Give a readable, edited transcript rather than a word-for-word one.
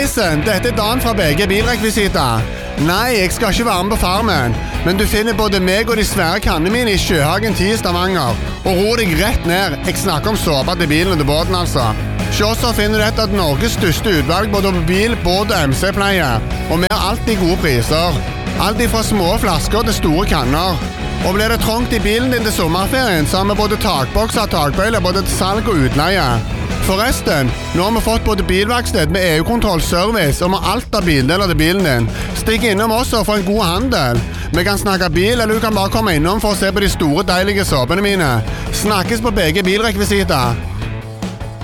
Halleisen, dette er Dan fra BG Bilrekvisita. Nei, jeg skal ikke være med på Farmen, men du finner både meg og de svære kannene mine i Sjøhagen 10 i Stavanger. Og ro deg rett ned, jeg snakker om såpa til bilen og til båten altså. Se så finner du et av Norges største utvalg både på bil, båt og MC-pleie. Og vi har alltid gode priser. Alt fra små flasker til store kanner. Og blir det trångt i bilen din til sommerferien, så har vi både takbokser og takbøyler både til salg og utleie. Forresten, nå har vi fått både bilverksted med EU-kontroll, service og med alt av bildeler til bilen din. Stikk innom oss og få en god handel. Vi kan snakke bil, eller du kan bare komme innom for å se på de store, deilige såpene mine. Snakkes på BG Bilrekvisita.